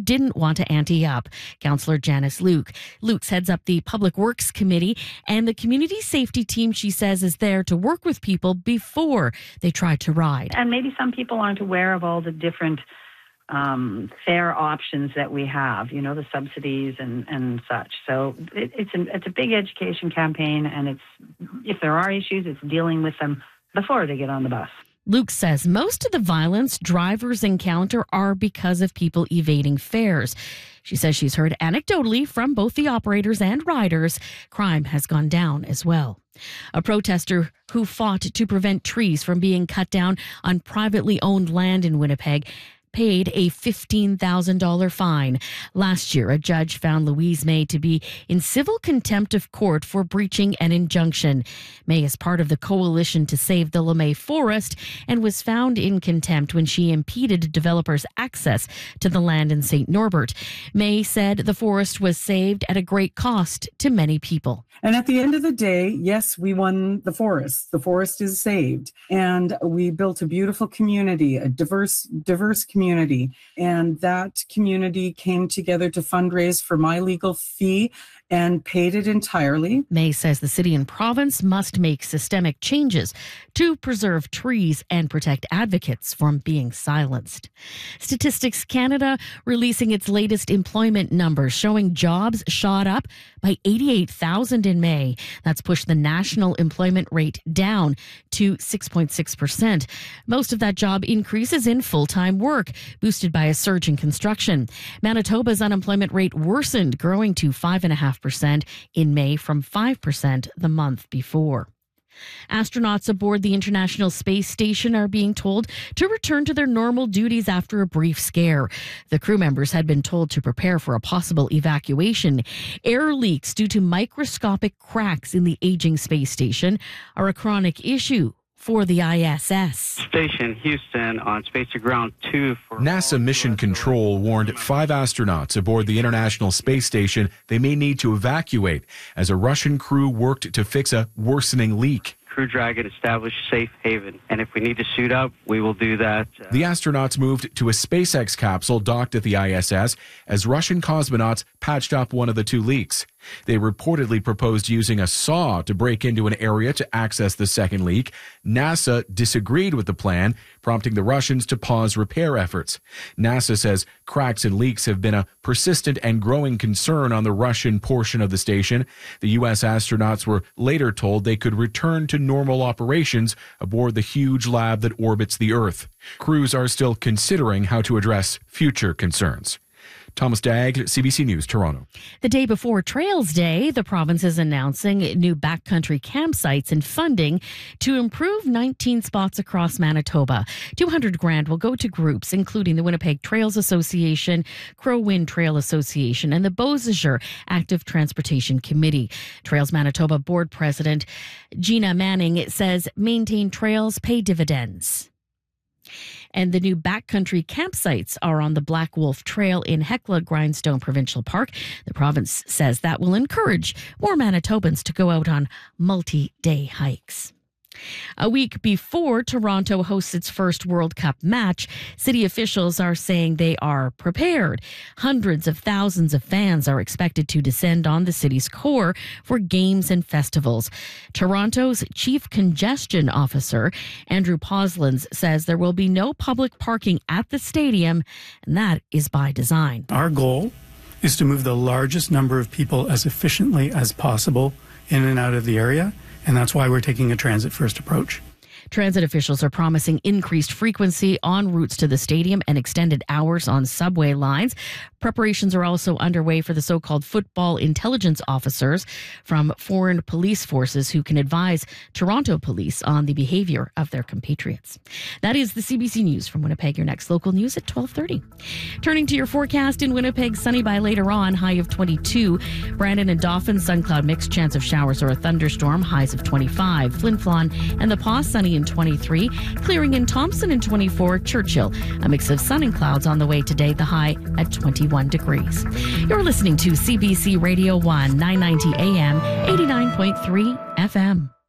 didn't want to ante up. Councillor Janice Luke. Luke heads up the Public Works Committee, and the community safety team, she says, is there to work with people before they try to ride. And maybe some people aren't aware of all the different fare options that we have, the subsidies and such. So it's a big education campaign, and if there are issues, it's dealing with them before they get on the bus. Luke says most of the violence drivers encounter are because of people evading fares. She says she's heard anecdotally from both the operators and riders, crime has gone down as well. A protester who fought to prevent trees from being cut down on privately owned land in Winnipeg paid a $15,000 fine. Last year, a judge found Louise May to be in civil contempt of court for breaching an injunction. May is part of the Coalition to Save the LeMay Forest and was found in contempt when she impeded developers' access to the land in St. Norbert. May said the forest was saved at a great cost to many people. And at the end of the day, yes, we won the forest. The forest is saved. And we built a beautiful community, a diverse community. And that community came together to fundraise for my legal fee and paid it entirely. May says the city and province must make systemic changes to preserve trees and protect advocates from being silenced. Statistics Canada releasing its latest employment numbers showing jobs shot up by 88,000 in May. That's pushed the national employment rate down to 6.6%. Most of that job increase is in full-time work, boosted by a surge in construction. Manitoba's unemployment rate worsened, growing to 5.5% in May from 5% the month before. Astronauts aboard the International Space Station are being told to return to their normal duties after a brief scare. The crew members had been told to prepare for a possible evacuation. Air leaks due to microscopic cracks in the aging space station are a chronic issue for the ISS. Station Houston on Space to Ground 2. NASA Mission Control warned 5 astronauts aboard the International Space Station they may need to evacuate as a Russian crew worked to fix a worsening leak. Crew Dragon established safe haven, and if we need to suit up, we will do that. The astronauts moved to a SpaceX capsule docked at the ISS as Russian cosmonauts patched up one of the 2 leaks. They reportedly proposed using a saw to break into an area to access the second leak. NASA disagreed with the plan, prompting the Russians to pause repair efforts. NASA says cracks and leaks have been a persistent and growing concern on the Russian portion of the station. The U.S. astronauts were later told they could return to normal operations aboard the huge lab that orbits the Earth. Crews are still considering how to address future concerns. Thomas Dagg, CBC News, Toronto. The day before Trails Day, the province is announcing new backcountry campsites and funding to improve 19 spots across Manitoba. $200,000 will go to groups including the Winnipeg Trails Association, Crow Wind Trail Association, and the Beausejour Active Transportation Committee. Trails Manitoba Board President Gina Manning says maintain trails pay dividends. And the new backcountry campsites are on the Black Wolf Trail in Hecla Grindstone Provincial Park. The province says that will encourage more Manitobans to go out on multi-day hikes. A week before Toronto hosts its first World Cup match, city officials are saying they are prepared. Hundreds of thousands of fans are expected to descend on the city's core for games and festivals. Toronto's chief congestion officer, Andrew Poslins, says there will be no public parking at the stadium, and that is by design. Our goal is to move the largest number of people as efficiently as possible in and out of the area. And that's why we're taking a transit-first approach. Transit officials are promising increased frequency on routes to the stadium and extended hours on subway lines. Preparations are also underway for the so-called football intelligence officers from foreign police forces who can advise Toronto police on the behavior of their compatriots. That is the CBC News from Winnipeg. Your next local news at 12:30. Turning to your forecast in Winnipeg, sunny by later on, high of 22. Brandon and Dauphin, sun cloud mix, chance of showers or a thunderstorm, highs of 25. Flin Flon and the Pas, sunny in 23. Clearing in Thompson in 24. Churchill, a mix of sun and clouds on the way today, the high at 21 degrees. You're listening to CBC Radio 1, 990 AM, 89.3 FM.